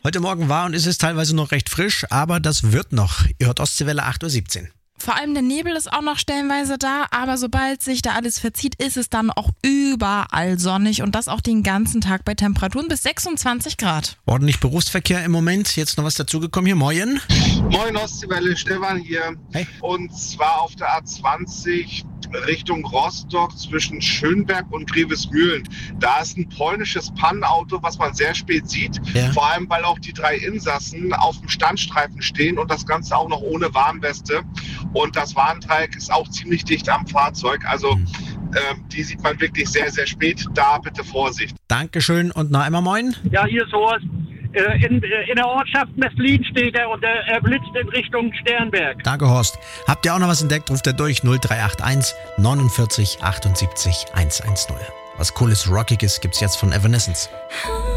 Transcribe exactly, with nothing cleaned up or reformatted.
Heute Morgen war und ist es teilweise noch recht frisch, aber das wird noch. Ihr hört Ostseewelle acht Uhr siebzehn. Vor allem der Nebel ist auch noch stellenweise da, aber sobald sich da alles verzieht, ist es dann auch überall sonnig und das auch den ganzen Tag bei Temperaturen bis sechsundzwanzig Grad. Ordentlich Berufsverkehr im Moment. Jetzt noch was dazugekommen hier. Moin. Moin Ostseewelle, Stefan hier. Hey. Und zwar auf der A zwanzig Richtung Rostock zwischen Schönberg und Grevesmühlen. Da ist ein polnisches Pannenauto, was man sehr spät sieht. Ja. Vor allem, weil auch die drei Insassen auf dem Standstreifen stehen und das Ganze auch noch ohne Warnweste. Und das Warndreieck ist auch ziemlich dicht am Fahrzeug. Also Hm. ähm, die sieht man wirklich sehr, sehr spät. Da bitte Vorsicht. Dankeschön und noch einmal Moin. Ja, hier ist Horst. Äh, In, in der Ortschaft Mestlin steht er und er, er blitzt in Richtung Sternberg. Danke, Horst. Habt ihr auch noch was entdeckt? Ruft er durch null drei acht eins neunundvierzig achtundsiebzig hundertzehn. Was cooles, rockiges gibt's jetzt von Evanescence.